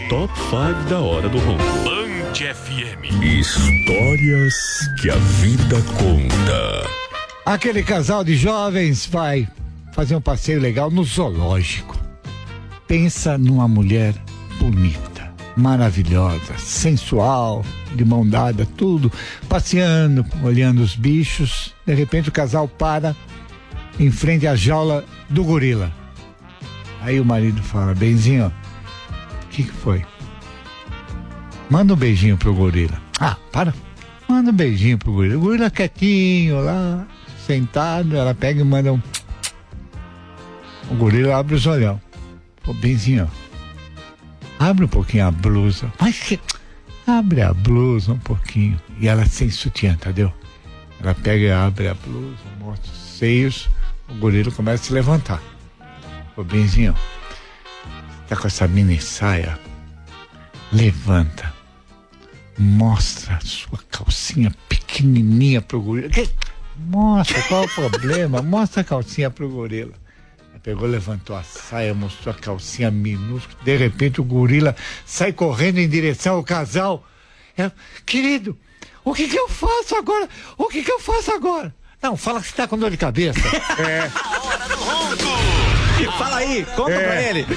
Top 5 da Hora do Ronco. Band FM. Histórias que a vida conta. Aquele casal de jovens vai fazer um passeio legal no zoológico. Pensa numa mulher bonita, maravilhosa, sensual, de mão dada, tudo, passeando, olhando os bichos. De repente o casal para em frente à jaula do gorila. Aí o marido fala: benzinho, o que foi? Manda um beijinho pro gorila. Para. Manda um beijinho pro gorila. O gorila quietinho lá, sentado, ela pega e manda um. O gorila abre os olhão. Ô, benzinho, abre um pouquinho a blusa. Mas que... Abre a blusa um pouquinho. E ela sem sutiã, entendeu? Ela pega e abre a blusa, mostra os seios. O gorila começa a se levantar. Ô, benzinho, tá com essa mini saia? Levanta. Mostra a sua calcinha pequenininha pro gorila. Mostra, qual é o problema? Mostra a calcinha pro gorila. Ela pegou, levantou a saia, mostrou a calcinha minúscula. De repente o gorila sai correndo em direção ao casal. Querido, o que eu faço agora? O que eu faço agora? Não, fala que você tá com dor de cabeça. A Hora do Ronco. Fala aí, conta pra ele.